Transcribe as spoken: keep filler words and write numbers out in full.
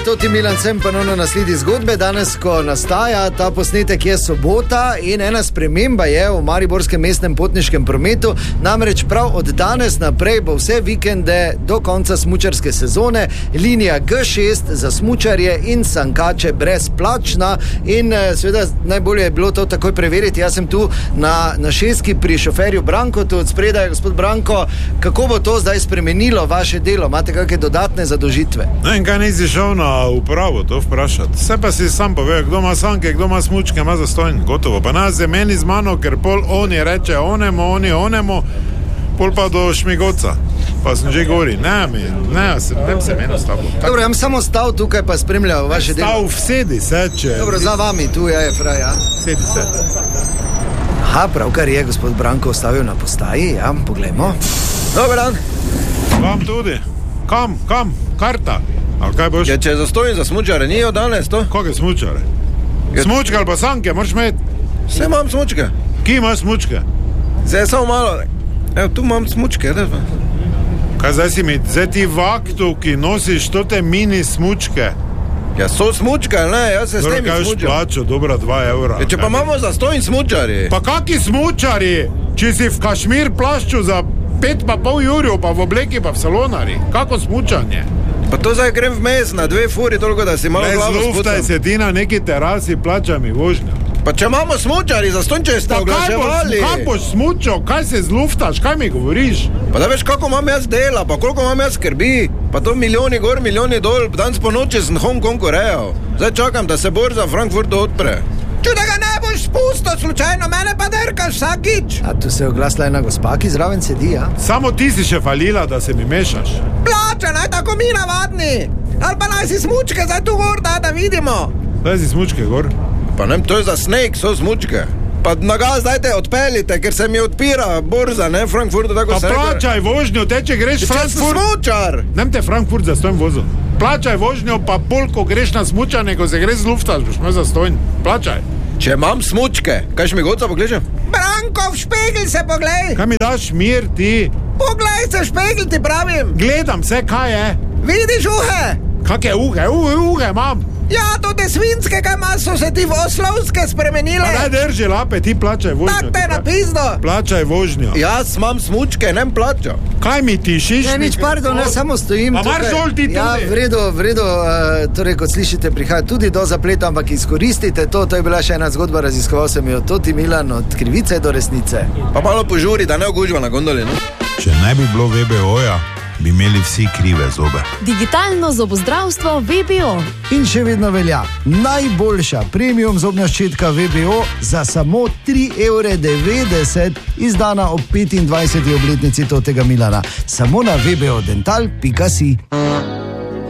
Toti Milan sem ponovno nasledi zgodbe. Danes, ko nastaja ta posnetek, je sobota in ena sprememba je v mariborskem mestnem potniškem prometu. Namreč prav od danes naprej bo vse vikende do konca smučarske sezone linija G šest za smučarje in sankače brezplačna. In seveda najbolje je bilo to takoj preveriti. Jaz sem tu na, na šestki pri šoferju Branko, tu od spredaj. Gospod Branko, kako bo to zdaj spremenilo vaše delo? Imate kakšne dodatne zadožitve? No in kaj nisi šel na upravo to vprašati. Vse pa si sam pove, kdo ima sanke, kdo ima smučke, ima zastojn, gotovo. Pa nas je meni z mano, ker pol oni reče onemo, oni onemo, pol pa do Šmigoca. Pa sem že govori, ne mi, ne, se, ne se meni ostalo. Dobro, jam samo stav tukaj pa spremljal vaše delo. Stav, vsedi se, če... Dobro, za vami, tu je fraj, ja. Sedi se. Aha, pravkar je gospod Branko ostavil na postaji, ja, poglejmo. Dobar dan. Vam tudi. Kam, kam, karta. Ali kaj boš? Ja, če zastojim za smučare, nijo danes to? Kakve smučare? Ja. Smučke ali pa sanke, moraš imeti. Vse imam smučke. Ki imaš smučke? Zdaj samo malo. Evo, tu imam smučke. Da. Kaj zdaj si mi, zdaj ti vaktu, ki nosiš tote mini smučke? Ja, so smučke, ne, jaz se s temi smučam. smučam. Plačo, dobra dva evra. Ja, če pa imamo zastojim smučari. Pa kaki smučari? Če si v Kašmir plašču za pet pa pol jurjev, pa v obleki pa v salonari. Kako smučanje? Pa to zdaj grem vmes na dve furi, toliko da si malo glavo sputam. Ne zluftaj se ti na neki terasi, plača mi vožnja. Pa če imamo smučari, zastonj če ste oglaševali. Kaj boš smučal, kaj se zluftaš, kaj mi govoriš? Pa da veš, kako imam jaz dela, pa koliko imam jaz skrbi. Pa to milijoni gor, milijoni dol, danes po noči sem Hong Kongu rejal. Zdaj čakam, da se borza v Frankfurtu odpre. Če da ga ne boš spustil, slučajno mene pa derkaš vsakič. A tu se je oglasila ena gospa, ki zraven sedi, ja? Samo ti si še falila, da se mi mešaš. Plače, naj tako mi navadni. Ali pa naj si smučke zdaj tu gor, da, da vidimo. Daj si smučke gor. Pa nem, to je za sneg, so smučke. Pa naga zdaj te odpeljite, ker se mi odpira borza, ne, Frankfurtu tako se reče. Pa plačaj vožnjo, te če greš v Frankfurt. Smučar. Nem te Frankfurt za stojn vozil. Plačaj vožnjo, pa pol, ko greš na smučanje, ko se greš zluftaš, boš me za stojn. Plačaj. Če imam smučke, kaj še mi goca pogledam? Branko, v špegel se poglej. Kaj mi daš mir, ti? Poglej se, špegel ti pravim. Gledam se, kaj je. Vidiš uhe? Kakje uhe, uhe, uhe imam. Ja, to te svinske, kaj imaš, so se ti v oslovske spremenile. Pa daj drži lape, ti plačaj vožnjo. Tak te napisno. Plačaj vožnjo. Jaz imam smučke, nem plačal. Kaj mi tišiš? Ne, nič, pardon, ne, samo stojim tukaj. Pa mar zol ti tudi. Ja, v redu, v redu, uh, torej, kot slišite, prihaja tudi do zapleta, ampak izkoristite to, to je bila še ena zgodba, raziskoval sem jo Toti Milan od krivice do resnice. Pa malo požuri, da ne ogužva na gondoli, ne? Če ne bi bilo V B O-ja, bi imeli vsi krive zobe. Digitalno zobozdravstvo V B O. In še vedno velja najboljša premium zobna ščetka V B O za samo tri evre devetdeset, izdana ob petindvajseti obletnici Totega Milana. Samo na v b o dental pika si.